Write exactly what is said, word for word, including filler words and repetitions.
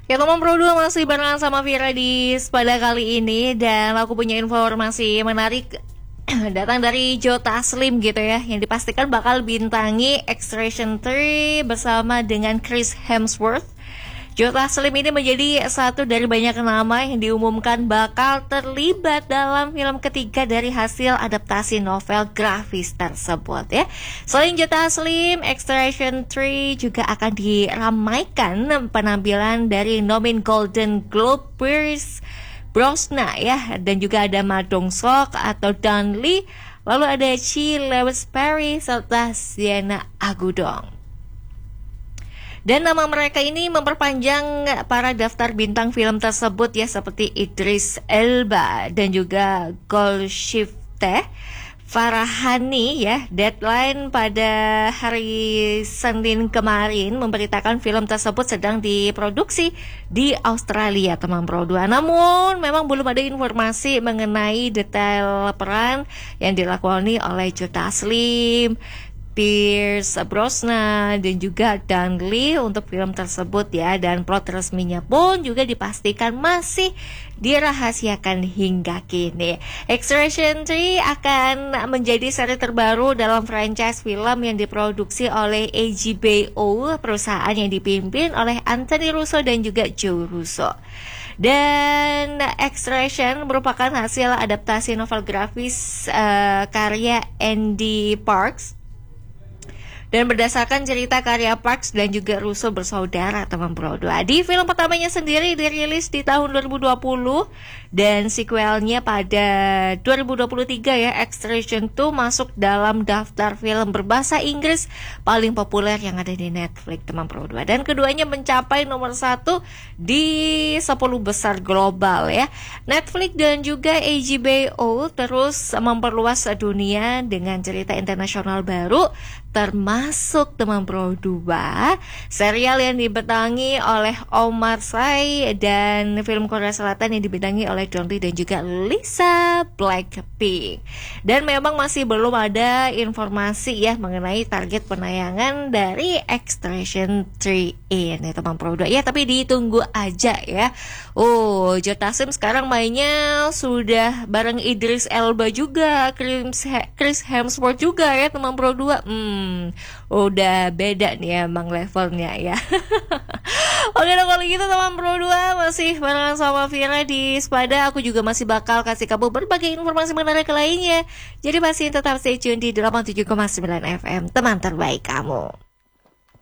Ya teman Pro dua masih barengan sama Vira di pada kali ini. Dan aku punya informasi menarik datang dari Joe Taslim gitu ya, yang dipastikan bakal bintangi Extraction tiga bersama dengan Chris Hemsworth. Joe Taslim ini menjadi satu dari banyak nama yang diumumkan bakal terlibat dalam film ketiga dari hasil adaptasi novel grafis tersebut ya. Selain Joe Taslim, Extraction tiga juga akan diramaikan penampilan dari nomin Golden Globe Pierce Brosnan ya, dan juga ada Ma Dong Seok atau Dan Lee, lalu ada Chi Lewis Perry serta Sienna Agudong. Dan nama mereka ini memperpanjang para daftar bintang film tersebut ya, seperti Idris Elba dan juga Golshifteh Farahani ya. Deadline pada hari Senin kemarin memberitakan film tersebut sedang diproduksi di Australia teman Pro dua. Namun memang belum ada informasi mengenai detail peran yang dilakoni oleh Joe Taslim, Pierce Brosnan dan juga Dan Lee untuk film tersebut ya. Dan plot resminya pun juga dipastikan masih dirahasiakan hingga kini. Extraction tiga akan menjadi seri terbaru dalam franchise film yang diproduksi oleh H B O, perusahaan yang dipimpin oleh Anthony Russo dan juga Joe Russo. Dan Extraction merupakan hasil adaptasi novel grafis uh, karya Andy Parks dan berdasarkan cerita karya Parks dan juga Russo bersaudara teman Pro dua. Di film pertamanya sendiri dirilis di tahun dua ribu dua puluh dan sequelnya pada dua ribu dua puluh tiga ya. Extraction dua masuk dalam daftar film berbahasa Inggris paling populer yang ada di Netflix teman Pro dua, dan keduanya mencapai nomor satu di sepuluh besar global ya. Netflix dan juga H B O terus memperluas dunia dengan cerita internasional baru, termasuk teman Pro dua serial yang dibintangi oleh Omar Sy dan film Korea Selatan yang dibintangi oleh Don Lee dan juga Lisa Blackpink. Dan memang masih belum ada informasi ya mengenai target penayangan dari Extraction tiga ini teman Pro dua ya, tapi ditunggu aja ya. Oh, Joe Taslim sekarang mainnya sudah bareng Idris Elba juga, Chris Hemsworth juga ya teman Pro dua. Hmm, udah beda nih emang levelnya ya. Oke dong, kalau gitu teman Pro dua masih barengan sama Vira di Spada. Aku juga masih bakal kasih kamu berbagai informasi menarik lainnya. Jadi masih tetap stay tune di delapan puluh tujuh koma sembilan F M, teman terbaik kamu.